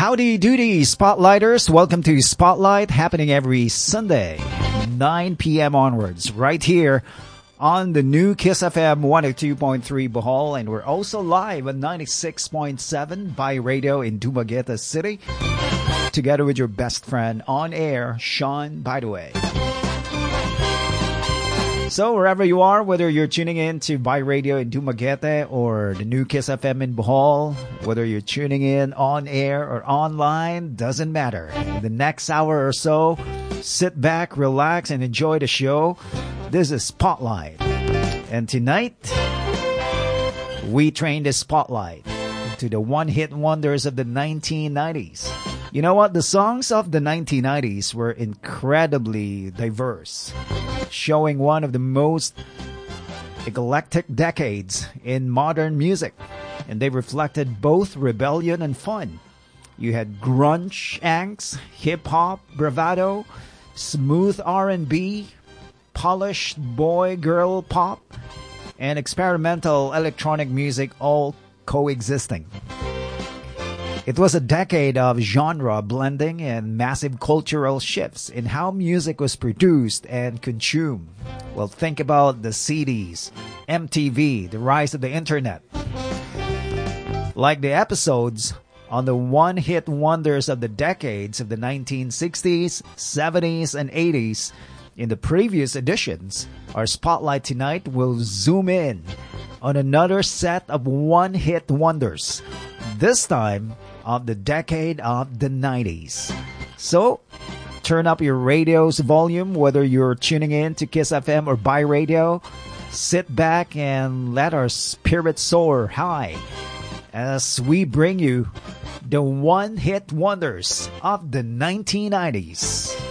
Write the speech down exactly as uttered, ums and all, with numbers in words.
Howdy doody, Spotlighters. Welcome to Spotlight, happening every Sunday, nine p.m. onwards, right here on the new Kiss F M one oh two point three Bohol. And we're also live on ninety-six point seven by radio in Dumaguete City, together with your best friend on air, Sean, by the way. So wherever you are, whether you're tuning in to By Radio in Dumaguete or the new Kiss F M in Bohol, whether you're tuning in on air or online, doesn't matter. In the next hour or so, sit back, relax, and enjoy the show. This is Spotlight. And tonight, we train the Spotlight to the one-hit wonders of the nineteen nineties. You know what? The songs of the nineteen nineties were incredibly diverse, showing one of the most eclectic decades in modern music. And they reflected both rebellion and fun. You had grunge angst, hip-hop, bravado, smooth R and B, polished boy-girl pop, and experimental electronic music all coexisting. It was a decade of genre blending and massive cultural shifts in how music was produced and consumed. Well, think about the C Ds, M T V, the rise of the internet. Like the episodes on the one-hit wonders of the decades of the nineteen sixties, seventies, and eighties, in the previous editions, our Spotlight tonight will zoom in on another set of one-hit wonders, this time of the decade of the nineties. So, turn up your radio's volume, whether you're tuning in to Kiss F M or by radio. Sit back and let our spirits soar high as we bring you the one-hit wonders of the nineteen nineties.